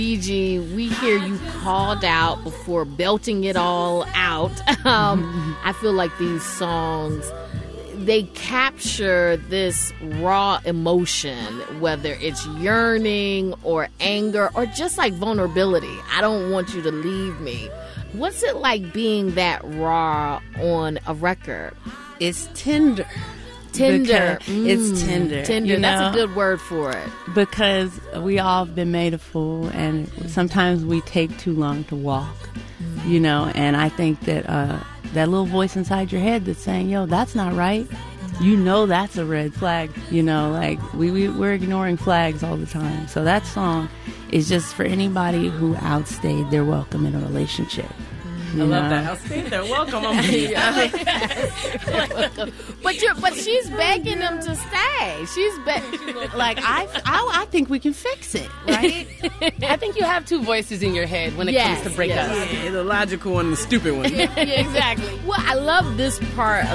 Gigi, we hear you called out before belting it all out. I feel like these songs, they capture this raw emotion, whether it's yearning or anger or just like vulnerability. I don't want you to leave me. What's it like being that raw on a record? It's tender. Tender. It's tender. Tender. You know? That's a good word for it. Because we all have been made a fool, and sometimes we take too long to walk, you know, and I think that that little voice inside your head that's saying, yo, that's not right. You know that's a red flag. You know, like we're ignoring flags all the time. So that song is just for anybody who outstayed their welcome in a relationship. I love that. Outstayed their welcome. But she's begging them to stay. She's like I think we can fix it, right? I think you have two voices in your head when it comes to breakups. Yeah, the logical one and the stupid one. Yeah, exactly. Well, I love this part